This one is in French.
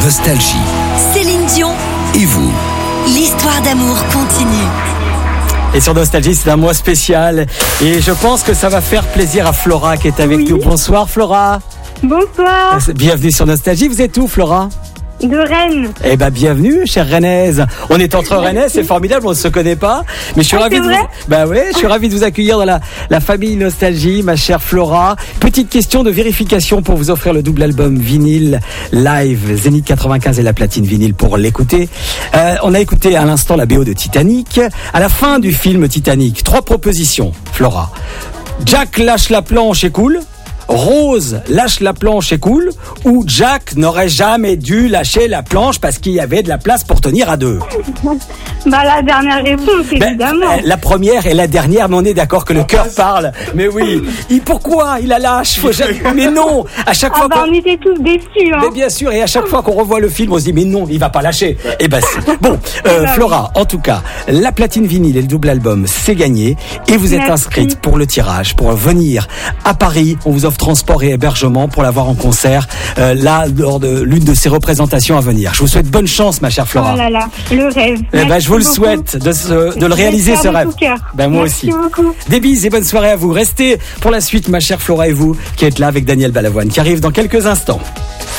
Nostalgie. Céline Dion. Et vous? L'histoire d'amour continue. Et sur Nostalgie, c'est un mois spécial. Et je pense que ça va faire plaisir à Flora qui est avec nous. Bonsoir Flora. Bonsoir. Bienvenue sur Nostalgie. Vous êtes où Flora? De Rennes. Eh ben bienvenue, chère Rennaise. On est entre Rennais, c'est formidable, on ne se connaît pas, mais je suis ravi de vous. Je suis ravi de vous accueillir dans la famille Nostalgie, ma chère Flora. Petite question de vérification pour vous offrir le double album vinyle live Zénith 95 et la platine vinyle pour l'écouter. On a écouté à l'instant la BO de Titanic. À la fin du film Titanic, 3 propositions, Flora. Jack lâche la planche et coule. Rose lâche la planche et coule, ou Jack n'aurait jamais dû lâcher la planche parce qu'il y avait de la place pour tenir à 2. La dernière réponse, évidemment. La première et la dernière, mais on est d'accord que le cœur parle. Mais oui. Pourquoi il la lâche? Mais non. À chaque fois on était tous déçus. Mais bien sûr, et à chaque fois qu'on revoit le film, on se dit mais non, il va pas lâcher. Et si. Bon, Flora, en tout cas, la platine vinyle et le double album, c'est gagné, et vous êtes inscrite pour le tirage, pour venir à Paris. On vous offre transport et hébergement pour la voir en concert lors de l'une de ses représentations à venir. Je vous souhaite bonne chance, ma chère Flora. Oh là là, le rêve. Je vous le souhaite de le réaliser, ce rêve. Moi Merci aussi. Beaucoup. Des bises et bonne soirée à vous. Restez pour la suite, ma chère Flora, et vous qui êtes là avec Daniel Balavoine qui arrive dans quelques instants.